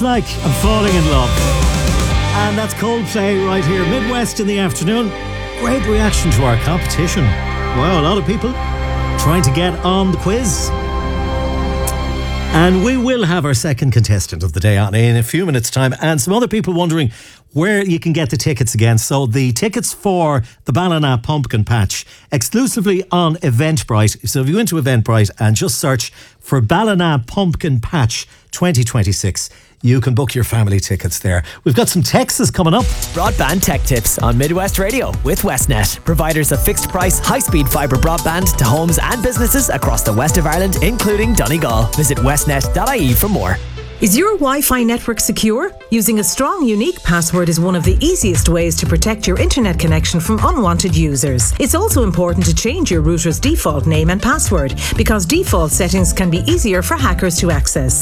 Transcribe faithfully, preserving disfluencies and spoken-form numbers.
like I'm falling in love. And that's Coldplay right here, Midwest in the afternoon. Great reaction to our competition. Wow, a lot of people trying to get on the quiz. And we will have our second contestant of the day on in a few minutes' time. And some other people wondering where you can get the tickets again. So the tickets for the Ballina Pumpkin Patch exclusively on Eventbrite. So if you go into Eventbrite and just search for Ballina Pumpkin Patch twenty twenty-six, you can book your family tickets there. We've got some texts coming up. Broadband tech tips on Midwest Radio with Westnet. Providers of fixed price, high-speed fibre broadband to homes and businesses across the west of Ireland, including Donegal. Visit westnet dot I E for more. Is your Wi-Fi network secure? Using a strong, unique password is one of the easiest ways to protect your internet connection from unwanted users. It's also important to change your router's default name and password, because default settings can be easier for hackers to access.